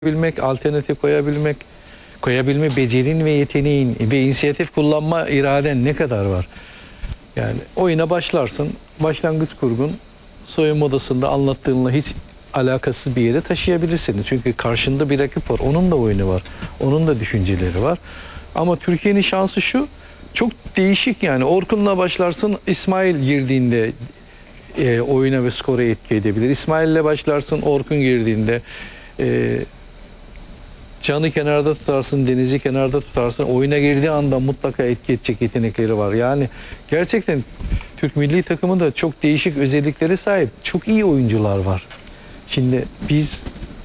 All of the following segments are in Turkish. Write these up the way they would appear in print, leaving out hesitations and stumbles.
bilmek, alternatif koyabilme becerin ve yeteneğin ve inisiyatif kullanma iraden ne kadar var? Yani oyuna başlarsın, başlangıç kurgun soyunma odasında anlattığınla hiç alakasız bir yere taşıyabilirsiniz. Çünkü karşında bir rakip var, onun da oyunu var, onun da düşünceleri var. Ama Türkiye'nin şansı şu, çok değişik yani. Orkun'la başlarsın, İsmail girdiğinde oyuna ve skora etki edebilir. İsmail'le başlarsın, Orkun girdiğinde Can'ı kenarda tutarsın, Deniz'i kenarda tutarsın. Oyuna girdiği anda mutlaka etki edecek yetenekleri var. Yani gerçekten Türk milli takımında çok değişik özellikleri sahip. Çok iyi oyuncular var. Şimdi biz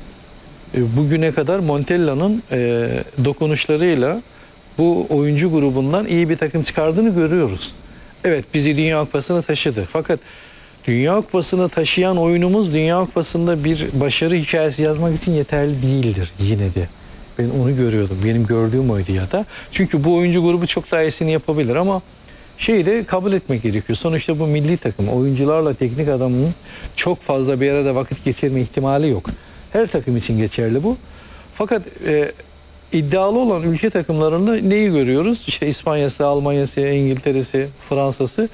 bugüne kadar Montella'nın dokunuşlarıyla bu oyuncu grubundan iyi bir takım çıkardığını görüyoruz. Evet, bizi Dünya Kupası'na taşıdı. Fakat Dünya Kupası'na taşıyan oyunumuz Dünya Kupası'nda bir başarı hikayesi yazmak için yeterli değildir yine de. Ben onu görüyordum. Benim gördüğüm oydu ya da. Çünkü bu oyuncu grubu çok daha iyisini yapabilir ama şeyi de kabul etmek gerekiyor. Sonuçta bu milli takım. Oyuncularla teknik adamın çok fazla bir arada vakit geçirme ihtimali yok. Her takım için geçerli bu. Fakat iddialı olan ülke takımlarında neyi görüyoruz? İşte İspanya'sı, Almanya'sı, İngiltere'si, Fransa'sı.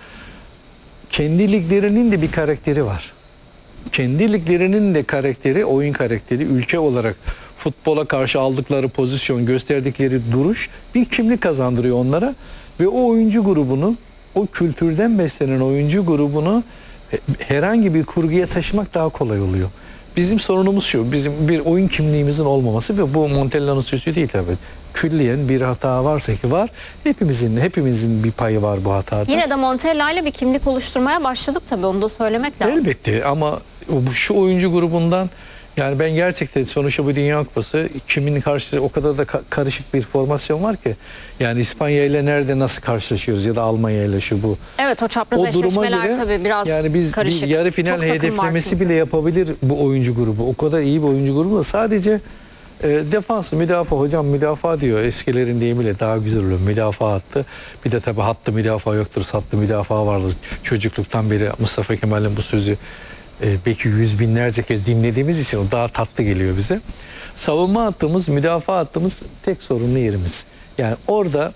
Kendi liglerinin de bir karakteri var. Kendi liglerinin de karakteri, oyun karakteri, ülke olarak futbola karşı aldıkları pozisyon, gösterdikleri duruş bir kimlik kazandırıyor onlara. Ve o oyuncu grubunu, o kültürden beslenen oyuncu grubunu herhangi bir kurguya taşımak daha kolay oluyor. Bizim sorunumuz şu, bizim bir oyun kimliğimizin olmaması ve bu Montella'nın suçu değil tabii. Külliyen bir hata varsa ki var, hepimizin bir payı var bu hatada. Yine de Montella ile bir kimlik oluşturmaya başladık tabii, onu da söylemek lazım. Elbette ama şu oyuncu grubundan yani ben gerçekten sonuçta bu Dünya Kupası kimin karşı o kadar da karışık bir formasyon var ki. Yani İspanya ile nerede nasıl karşılaşıyoruz ya da Almanya ile şu bu. Evet, o çapraz eşleşmeler tabii biraz yani biz karışık. Bir yarı final hedeflemesi bile yapabilir bu oyuncu grubu. O kadar iyi bir oyuncu grubu da sadece defansı, müdafaa, hocam müdafaa diyor eskilerin deyimiyle daha güzel oluyor. Müdafaa hattı. Bir de tabii hattı müdafaa yoktur. Sattı müdafaa vardır. Çocukluktan beri Mustafa Kemal'in bu sözü belki yüz binlerce kez dinlediğimiz için o daha tatlı geliyor bize. Savunma hattımız, müdafaa hattımız tek sorunlu yerimiz. Yani orada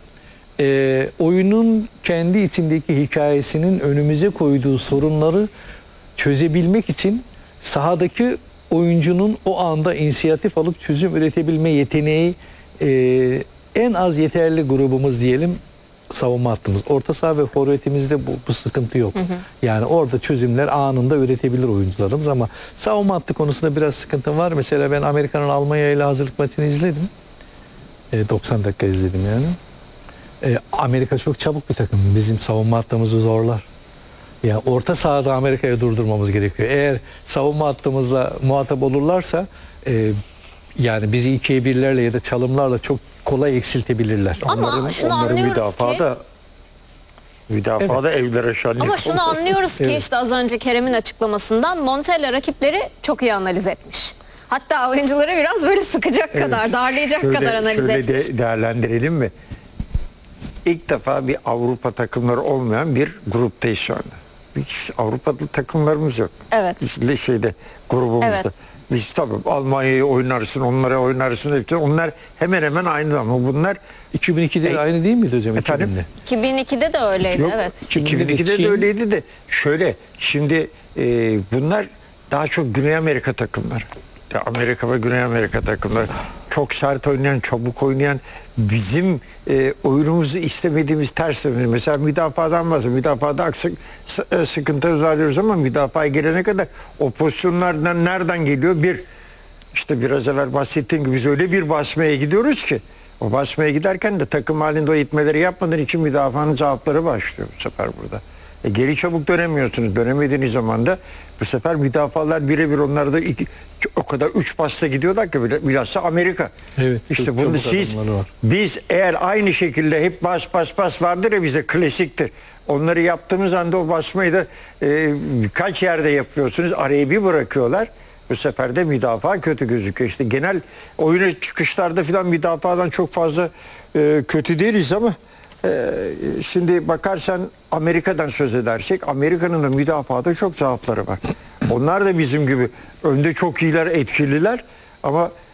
oyunun kendi içindeki hikayesinin önümüze koyduğu sorunları çözebilmek için sahadaki oyuncunun o anda inisiyatif alıp çözüm üretebilme yeteneği en az yeterli grubumuz diyelim savunma hattımız. Orta saha ve forvetimizde bu sıkıntı yok. Hı hı. Yani orada çözümler anında üretebilir oyuncularımız ama savunma hattı konusunda biraz sıkıntı var. Mesela ben Amerika'nın Almanya ile hazırlık maçını izledim. 90 dakika izledim yani. Amerika çok çabuk bir takım. Bizim savunma hattımızı zorlar. Yani orta sahada Amerika'yı durdurmamız gerekiyor. Eğer savunma hattımızla muhatap olurlarsa yani bizi 2'ye 1'lerle ya da çalımlarla çok kolay eksiltebilirler. Ama şunu anlıyoruz müdafada evet. Evlere şenlik. Ama şunu anlıyoruz ki evet. İşte az önce Kerem'in açıklamasından Montella rakipleri çok iyi analiz etmiş. Hatta oyuncuları biraz böyle sıkacak evet. kadar, darlayacak kadar analiz etmiş. Şöyle değerlendirelim mi? İlk defa bir Avrupa takımları olmayan bir gruptayız şu anda. Hiç Avrupa'da takımlarımız yok. Evet. Şeyde grubumuzda. Evet. Biz tabii Almanya'yı oynarsın, onlara oynarsın. Onlar hemen hemen aynı ama bunlar 2002'de aynı değil miydi hocam? Efendim? 2002'de de öyleydi. Yok, evet. 2002'de de öyleydi de şöyle şimdi bunlar daha çok Güney Amerika takımları. Amerika ve Güney Amerika takımları çok sert oynayan, çabuk oynayan, bizim oyunumuzu istemediğimiz ters oynuyor. Mesela müdafadan bahsediyor. Müdafada sıkıntı var ama müdafaya gelene kadar o pozisyonlardan nereden geliyor? İşte biraz evvel bahsettiğim gibi biz öyle bir basmaya gidiyoruz ki o basmaya giderken de takım halinde o itmeleri yapmadan için müdafaanın cevapları başlıyor bu sefer burada. Geri çabuk dönemiyorsunuz. Dönemediğiniz zaman da bu sefer müdafalar birebir onlarda o kadar 3 pasta gidiyorlar ki bilhassa Amerika. Evet, işte bunu biz eğer aynı şekilde hep bas vardır ya bize klasiktir. Onları yaptığımız anda o basmayı da birkaç yerde yapıyorsunuz. Arayı bir bırakıyorlar. Bu sefer de müdafaa kötü gözüküyor. İşte genel oyuna çıkışlarda filan müdafadan çok fazla kötü değiliz ama şimdi bakarsan Amerika'dan söz edersek Amerika'nın da müdafada çok zaafları var. Onlar da bizim gibi önde çok iyiler, etkililer ama